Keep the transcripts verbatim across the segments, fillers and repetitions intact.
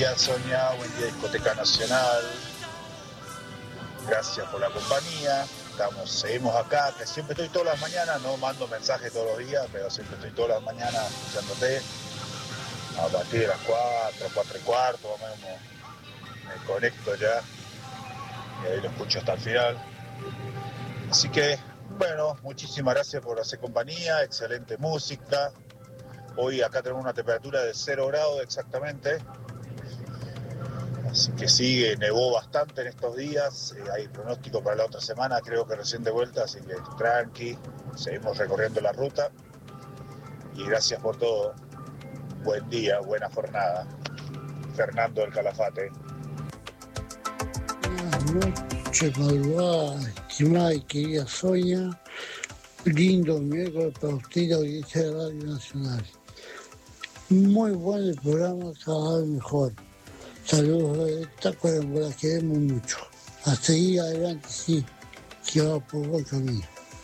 día, Sonia. Buen día, Discoteca Nacional. Gracias por la compañía. Estamos, seguimos acá, que siempre estoy todas las mañanas, no mando mensajes todos los días, pero siempre estoy todas las mañanas escuchándote. A partir de las cuatro, cuatro y cuarto, más o menos, me conecto ya. Y ahí lo escucho hasta el final. Así que, bueno, muchísimas gracias por hacer compañía, excelente música. Hoy acá tenemos una temperatura de cero grados exactamente. Así que sigue, nevó bastante en estos días, eh, hay pronóstico para la otra semana, creo que recién de vuelta, así que tranqui, seguimos recorriendo la ruta. Y gracias por todo. Buen día, buena jornada. Fernando del Calafate. Buenas noches, madrugada, estimada y querida Sonia. Lindo miércoles para usted y la audiencia de Radio Nacional. Muy bueno el programa, cada vez mejor. Saludos de Tacuarembó, la queremos mucho. A seguir adelante, sí, que va por buen camino.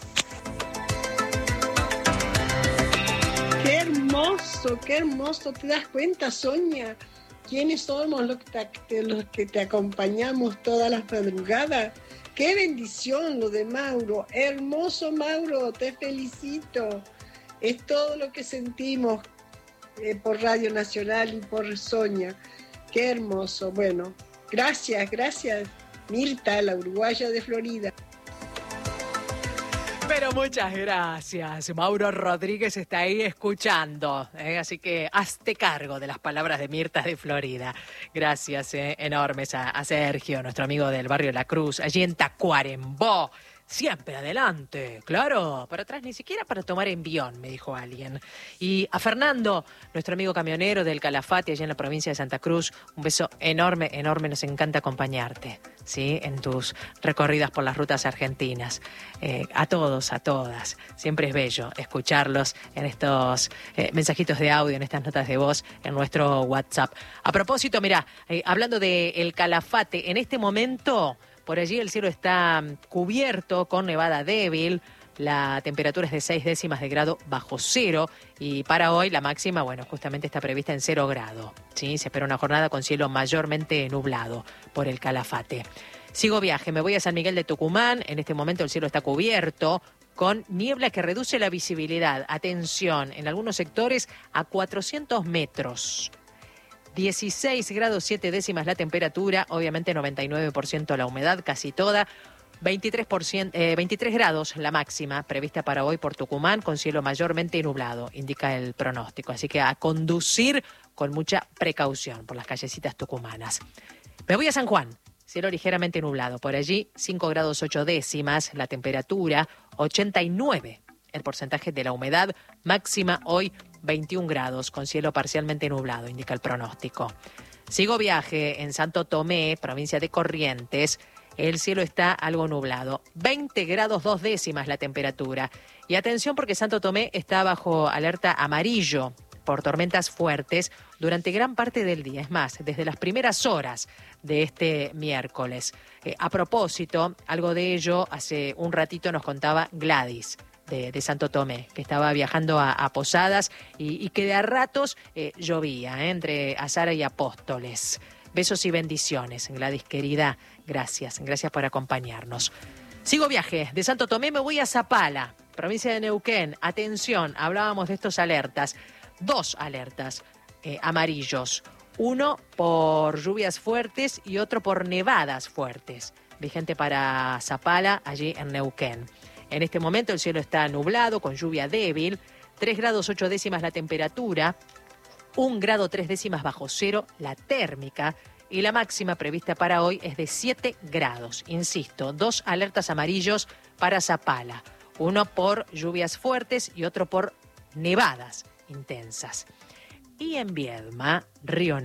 Qué hermoso, qué hermoso. ¿Te das cuenta, Sonia? ¿Quiénes somos los que te, los que te acompañamos todas las madrugadas? Qué bendición lo de Mauro. Hermoso, Mauro, te felicito. Es todo lo que sentimos eh, por Radio Nacional y por Sonia. Qué hermoso. Bueno, gracias, gracias, Mirta, la uruguaya de Florida. Pero muchas gracias. Mauro Rodríguez está ahí escuchando, ¿eh? Así que hazte cargo de las palabras de Mirta de Florida. Gracias ¿eh? enormes a, a Sergio, nuestro amigo del barrio La Cruz, allí en Tacuarembó. Siempre adelante, claro, para atrás ni siquiera para tomar envión, me dijo alguien. Y a Fernando, nuestro amigo camionero del Calafate, allá en la provincia de Santa Cruz, un beso enorme, enorme, nos encanta acompañarte, ¿sí? En tus recorridas por las rutas argentinas. Eh, a todos, a todas, siempre es bello escucharlos en estos eh, mensajitos de audio, en estas notas de voz, en nuestro WhatsApp. A propósito, mirá, eh, hablando del Calafate, en este momento... Por allí el cielo está cubierto con nevada débil, la temperatura es de seis décimas de grado bajo cero y para hoy la máxima, bueno, justamente está prevista en cero grado. ¿Sí? Se espera una jornada con cielo mayormente nublado por el Calafate. Sigo viaje, me voy a San Miguel de Tucumán, en este momento el cielo está cubierto con niebla que reduce la visibilidad. Atención, en algunos sectores a cuatrocientos metros. dieciséis grados siete décimas la temperatura, obviamente noventa y nueve por ciento la humedad, casi toda. veintitrés, por ciento, eh, veintitrés grados la máxima prevista para hoy por Tucumán, con cielo mayormente nublado, indica el pronóstico. Así que a conducir con mucha precaución por las callecitas tucumanas. Me voy a San Juan, cielo ligeramente nublado. Por allí, cinco grados ocho décimas la temperatura, ochenta y nueve el porcentaje de la humedad, máxima hoy veintiún grados, con cielo parcialmente nublado, indica el pronóstico. Sigo viaje en Santo Tomé, provincia de Corrientes. El cielo está algo nublado. veinte grados dos décimas la temperatura. Y atención porque Santo Tomé está bajo alerta amarillo por tormentas fuertes durante gran parte del día. Es más, desde las primeras horas de este miércoles. Eh, a propósito, algo de ello hace un ratito nos contaba Gladys. De, de Santo Tomé, que estaba viajando a, a Posadas y, y que de a ratos eh, llovía eh, entre Azara y Apóstoles. Besos y bendiciones, Gladys querida, gracias, gracias por acompañarnos. Sigo viaje, de Santo Tomé me voy a Zapala, provincia de Neuquén. Atención, hablábamos de estos alertas, dos alertas eh, amarillos, uno por lluvias fuertes y otro por nevadas fuertes, vigente para Zapala, allí en Neuquén. En este momento el cielo está nublado, con lluvia débil, tres grados ocho décimas la temperatura, un grado tres décimas bajo cero la térmica y la máxima prevista para hoy es de siete grados. Insisto, dos alertas amarillos para Zapala, uno por lluvias fuertes y otro por nevadas intensas. Y en Viedma, Río